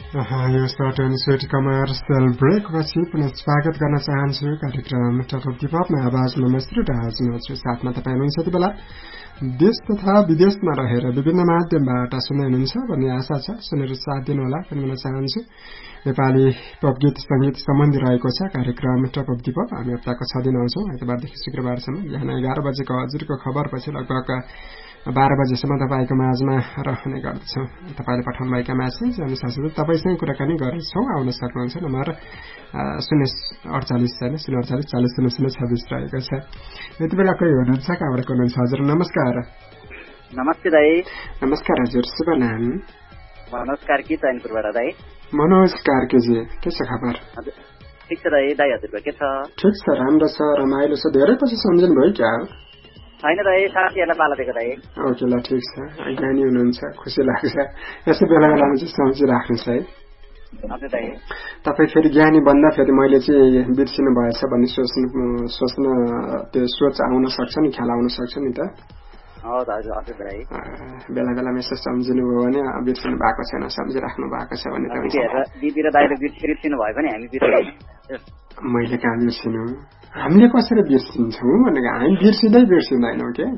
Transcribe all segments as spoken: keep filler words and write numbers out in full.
यो short and sweet commercial ब्रेकपछि पुनः स्वागत गर्न चाहन्छु कार्यक्रम टटल टिपअपमा आवाजमा म श्रोता हजुर छु साथमा तपाईँ हुनुहुन्छ यति बेला देश तथा विदेशमा रहेर विभिन्न माध्यमबाट सुन्दै हुनुहुन्छ भन्ने आशा छ। सुनेर साथ दिनुहोला पनि भन्न चाहन्छु। नेपाली पप गीत संगीत सम्बन्धी रहेको छ कार्यक्रम टटल टिपअप। हामी हप्ताको छ दिन आउँछौँ आइतबारदेखि शुक्रबारसम्म। बिहान एघार बजेको हजुरको खबरपछि लगभग बाह्र बजेसम्म तपाईँको माझमा रहने गर्दछौँ। तपाईँले पठाउनु भएका म्यासेज अनि साथसाथै तपाईँसँग कुराकानी गर्छौँ। आउन सक्नुहुन्छ। नम्बर शून्य अडचालिस छैन शून्य अडचालिस चालिस शून्य शून्य छब्बिस रहेको छ। यति बेला कोही हुनुहुन्छ कहाँबाट हुनुहुन्छ? हजुर नमस्कार। नमस्ते दाई। नमस्कार हजुर। शुभ नाम? मनोज कार्की चैनपुरबाट दाई। मनोज कार्कीजी के छ खबर? ठिक छ दाई। दाई हजुरको के छ? ठिक छ, राम्रो छ, रमाइलो छ। धेरै पछि सम्झिनु भयो क्या? होइन दाई, साथीहरूलाई पाला दिएको दाई। ओके ल, ठिक छ। ज्ञानी हुनुहुन्छ, खुसी लाग्छ। यसो बेला बेलामा चाहिँ सम्झिराख्नुहोस् है। हजुर दाई। तपाईँ फेरि ज्ञानी बन्दा फेरि मैले चाहिँ बिर्सिनु भएछ भन्ने सोच्नु सोच्न त्यो सोच आउन सक्छ नि, ख्याल आउन सक्छ नि त। बेला बेलामा यसो सम्झिनु भयो भने बिर्सिनु भएको छैन, सम्झिराख्नु भएको छ भने मैले कहाँ बिर्सिनु? हामीले कसरी बिर्सिन्छौँ भनेको हामी बिर्सिँदै बिर्सिँदैनौँ के।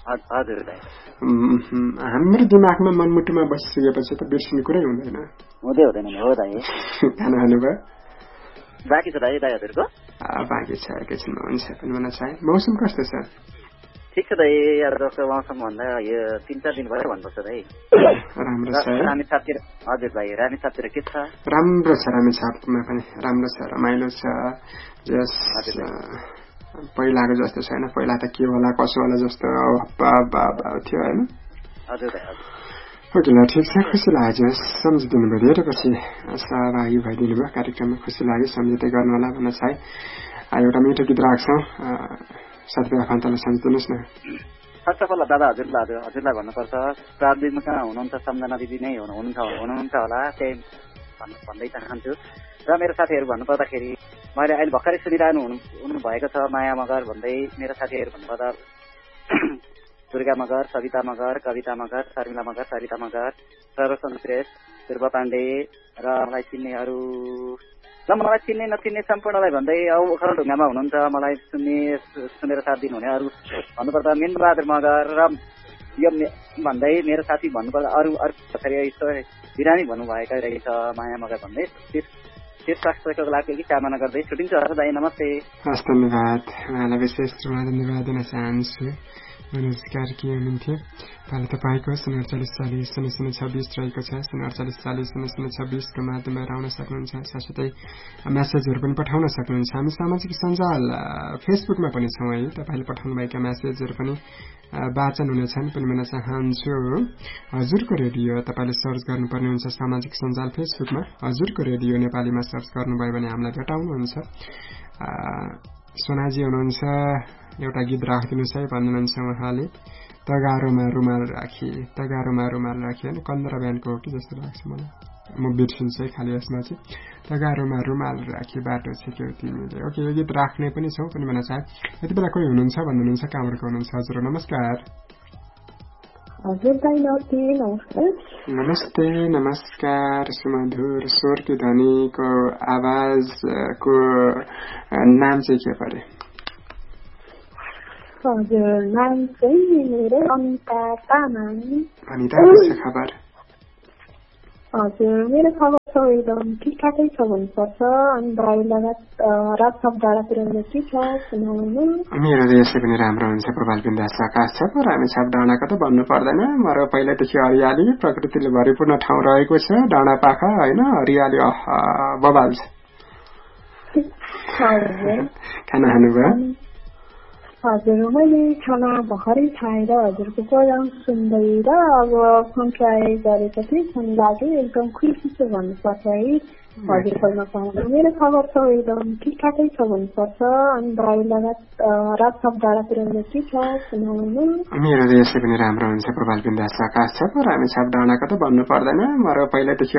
हाम्रो दिमागमा मनमुटुमा बसिसकेपछि त बिर्सिने कुरै हुँदैन। हुँदै हुँदैन हो दाइ। खाना खानुभयो? बाँकी छ दाइ। दाइ हजुरको? बाँकी छ, एकैछिनमा हुन्छ पनि भन्न चाहे। मौसम कस्तो छ? ठिक छ दाइ। जस्तो मौसम भन्दा यो तिन चार दिन भयो भन्नुपर्छ दाइ। राम्रो छ। रानी छापतिर? हजुर भाइ, रानी छापतिर के छ? राम्रो छ, रानी छापमा पनि राम्रो छ, रमाइलो छ। जस पहिलाको जस्तो छैन। पहिला त के होला कसो होला जस्तो थियो होइन? हजुर भाइ। ओके ल, ठिक छ। खुसी लाग्यो सम्झिदिनु भयो। धेरै पछि सहभागी भइदिनु भयो कार्यक्रममा। खुसी लाग्यो, सम्झिँदै गर्नु होला भन्न चाहे। एउटा मिठो गीत राख्छौँ, साथीभाइ आफन्तलाई सम्झिदिनुहोस् न। फर्स्ट अफ अल दादा हजुरलाई हजुरलाई भन्नुपर्छ, प्राविधिकमा कहाँ हुनुहुन्छ? सम्झना दिदी नै हुनुहुन्छ हुनुहुन्छ होला, त्यही भन्दै चाहन्छु। र मेरो साथीहरू भन्नुपर्दाखेरि मैले अहिले भर्खरै सुनिरहनु हुनु भएको छ माया मगर भन्दै। मेरो साथीहरू भन्नुपर्दा दुर्गा मगर, सविता मगर, कविता मगर, शर्मिला मगर, सरिता मगर, सर्वसन श्रेष्ठ, ध्रुव पाण्डे र मलाई चिन्नेहरू र मलाई चिन्ने नचिन्ने सम्पूर्णलाई भन्दै औ ओखलढुङ्गामा हुनुहुन्छ मलाई सुन्ने सुनेर साथ दिनुहुनेहरू भन्नुपर्दा मेनबहादुर मगर र यो भन्दै मेरो साथी भन्नुपर्दा अरू अरू यस्तो बिरामी भन्नुभएका रहेछ माया मगर भन्दै स्वास्थ्यको लागि कामना गर्दै छुट्टिन्छु। हस् दाइ, नमस्ते। हस्, धन्यवाद। उहाँलाई विशेष रूपमा धन्यवाद दिन चाहन्छु। मनोज कार्की हुनुहुन्थ्यो। पालो तपाईँको शून्य अडचालिस चालिस शून्य शून्य छब्बिस रहेको छ। शून्य अडचालिस चालिस शून्य शून्य छब्बिसको माध्यमबाट आउन सक्नुहुन्छ। साथसाथै म्यासेजहरू पनि पठाउन सक्नुहुन्छ। हामी सामाजिक सञ्जाल फेसबुकमा पनि छौँ है। तपाईँले पठाउनुभएका म्यासेजहरू पनि वाचन हुनेछन् पनि भन्न चाहन्छु। हजुरको रेडियो तपाईँले सर्च गर्नुपर्ने हुन्छ सामाजिक सञ्जाल फेसबुकमा। हजुरको रेडियो नेपालीमा सर्च गर्नुभयो भने हामीलाई भेटाउनुहुन्छ। सोनाजी हुनुहुन्छ, एउटा गीत राखिदिनुहोस् है भन्नुहुन्छ उहाँले। तगारोमा रुमाल राखी, तगारोमा रुमाल राखी होइन, कन्दरा बिहानको हो कि जस्तो लाग्छ मलाई। म बिर्सिन्छु है खालि यसमा चाहिँ। तगारोमा रुमाल राखी बाटो छेक्यौ तिमीले। ओके, यो गीत राख्ने पनि छौँ पनि भन्न चाहे। यति बेला कोही हुनुहुन्छ भन्नुहुन्छ? कहाँबाट हुनुहुन्छ? हजुर नमस्कार। हजुर दाइ नमस्ते। नमस्ते नमस्कार। सुमधुर स्वरकी ध्वनिको आवाजको नाम चाहिँ के परे? हजुर नाम चाहिँ मेरो अनिता तामाङ। अनिता, के छ खबर? हजुर मेरो खबर त एकदम ठिकठाकै छ भन्नुपर्छ। अनि दाइ लगात रात शब्दतिर के छ सुनाउनु? मेरो यसै पनि राम्रो हुन्छ। प्रभाल बिन्दास आकाश छ, रामे छाप डाँडाको त भन्नु पर्दैन। मरो पहिल्यैदेखि हरियाली प्रकृतिले भरिपूर्ण ठाउँ रहेको छ। डाँडा पाखा होइन, हरियाली बबाल छ। खाना खानुभयो? हजुर मैले खाना भर्खरै खाएर हजुरको प्रोग्राम सुन्दै र अब फोन ट्राई गरेको थिएँ। फोन लाग्यो, एकदम खुसी छु भन्नुपर्छ है हजुरकोमा पाउँदा। मेरो खबर त एकदम ठिकठाकै छ भन्नुपर्छ। अनि दाइ लगात रात शब्दतिर के छ सुनाउनु? मेरो यसै पनि राम्रो हुन्छ। प्रभाल बिन्दास आकाश छ, रामे छाप डाँडाको त भन्नु पर्दैन। मरो पहिल्यैदेखि